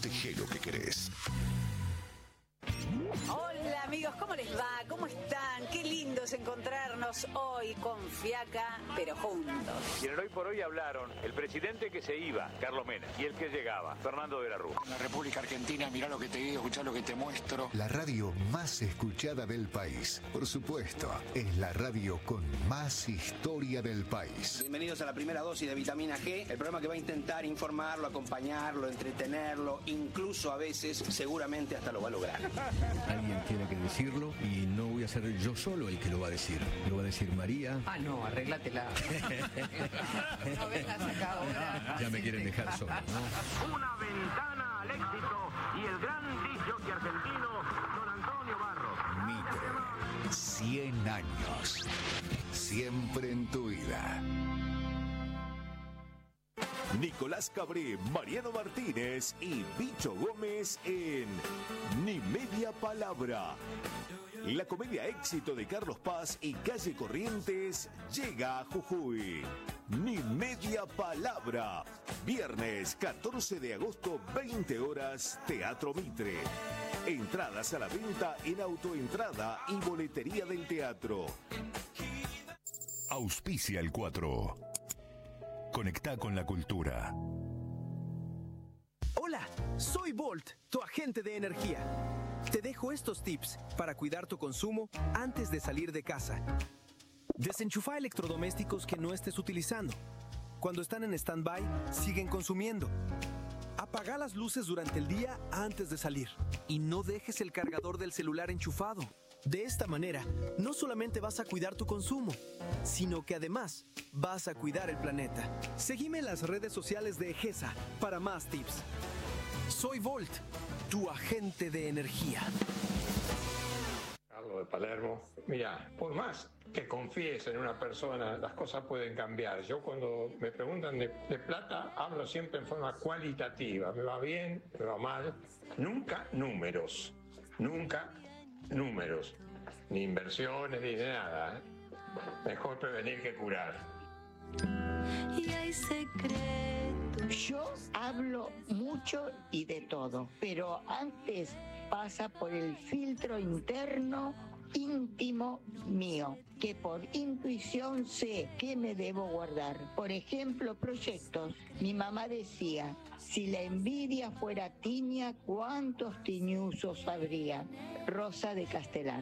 Protege lo que querés. Hola amigos, ¿cómo les va? ¿Cómo están? Qué lindo es encontrarnos hoy con Fiaca, pero juntos. Y en el Hoy por Hoy hablaron el presidente que se iba, Carlos Menem, y el que llegaba, Fernando de la Rúa. La República Argentina, mirá lo que te digo, escuchá lo que te muestro. La radio más escuchada del país, por supuesto, es la radio con más historia del país. Bienvenidos a la primera dosis de vitamina G, el programa que va a intentar informarlo, acompañarlo, entretenerlo, incluso a veces, seguramente hasta lo va a lograr. Alguien tiene que decirlo y no voy a ser yo solo el que lo va a decir. Lo va a decir María. Ah, no, arréglatela. No vengas acá ahora. Ya me quieren dejar solo, ¿no? Una ventana al éxito y el gran disc argentino don Antonio Barros. Mitre, 100 años. Siempre en tu vida. Nicolás Cabré, Mariano Martínez y Bicho Gómez en Ni Media Palabra. La comedia éxito de Carlos Paz y Calle Corrientes llega a Jujuy. Ni Media Palabra. Viernes 14 de agosto, 20 horas, Teatro Mitre. Entradas a la venta en Autoentrada y Boletería del Teatro. Auspicia el 4. Conecta con la cultura. Hola, soy Volt, tu agente de energía. Te dejo estos tips para cuidar tu consumo antes de salir de casa. Desenchufa electrodomésticos que no estés utilizando. Cuando están en stand-by, siguen consumiendo. Apaga las luces durante el día antes de salir. Y no dejes el cargador del celular enchufado. De esta manera, no solamente vas a cuidar tu consumo, sino que además vas a cuidar el planeta. Seguime en las redes sociales de Egesa para más tips. Soy Volt, tu agente de energía. Carlos de Palermo. Mira, por más que confíes en una persona, las cosas pueden cambiar. Yo cuando me preguntan de plata, hablo siempre en forma cualitativa. Me va bien, me va mal. Nunca números. Nunca números. Ni inversiones, ni de nada. Mejor prevenir que curar. Y hay secretos. Yo hablo mucho y de todo, pero antes pasa por el filtro interno íntimo mío, que por intuición sé qué me debo guardar. Por ejemplo, proyectos. Mi mamá decía, si la envidia fuera tiña, ¿cuántos tiñuzos habría? Rosa de Castelar.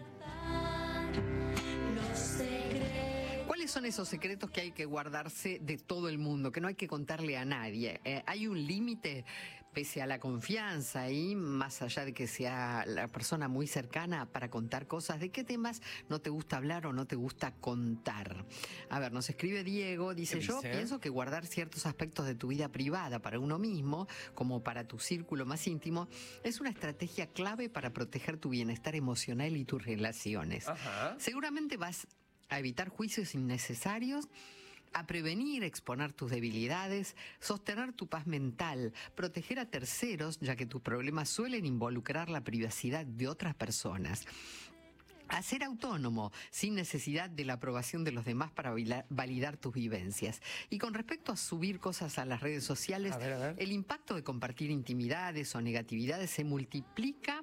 Los secretos. ¿Cuáles son esos secretos que hay que guardarse de todo el mundo, que no hay que contarle a nadie? ¿Hay un límite pese a la confianza y más allá de que sea la persona muy cercana para contar cosas? ¿De qué temas no te gusta hablar o no te gusta contar? A ver, nos escribe Diego, dice, yo pienso que guardar ciertos aspectos de tu vida privada para uno mismo, como para tu círculo más íntimo, es una estrategia clave para proteger tu bienestar emocional y tus relaciones. Ajá. Seguramente vas a evitar juicios innecesarios, a prevenir exponer tus debilidades, sostener tu paz mental, proteger a terceros, ya que tus problemas suelen involucrar la privacidad de otras personas. A ser autónomo, sin necesidad de la aprobación de los demás para validar tus vivencias. Y con respecto a subir cosas a las redes sociales, a ver. El impacto de compartir intimidades o negatividades se multiplica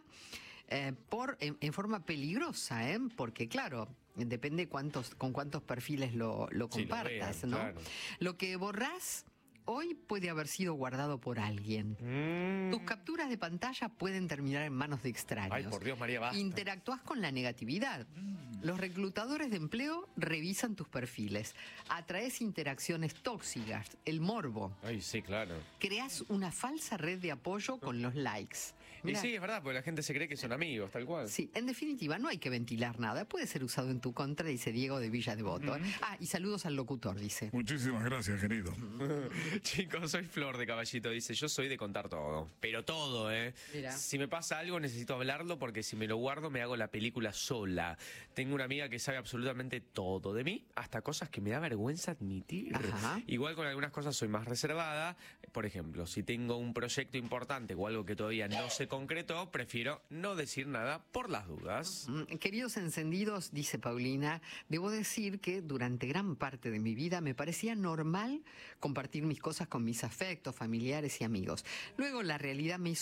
en forma peligrosa, porque claro, depende con cuántos perfiles lo compartas, sí, lo vean, ¿no? Claro. Lo que borrás hoy puede haber sido guardado por alguien. Tus capturas de pantalla pueden terminar en manos de extraños. Ay, por Dios, María, basta. Interactúas con la negatividad. Los reclutadores de empleo revisan tus perfiles. Atraes interacciones tóxicas, el morbo. Ay, sí, claro. Creas una falsa red de apoyo con los likes. Mirá. Y sí, es verdad, porque la gente se cree que son amigos, tal cual. Sí, en definitiva, no hay que ventilar nada. Puede ser usado en tu contra, dice Diego de Villa Devoto. Y saludos al locutor, dice. Muchísimas gracias, querido. Chicos, soy Flor de Caballito, dice, yo soy de contar todo, pero todo, Mira. Si me pasa algo necesito hablarlo porque si me lo guardo me hago la película sola. Tengo una amiga que sabe absolutamente todo de mí, hasta cosas que me da vergüenza admitir. Ajá. Igual con algunas cosas soy más reservada. Por ejemplo, si tengo un proyecto importante o algo que todavía no se concretó, prefiero no decir nada por las dudas. Queridos encendidos, dice Paulina, debo decir que durante gran parte de mi vida me parecía normal compartir mis cosas con mis afectos, familiares y amigos. Luego la realidad me hizo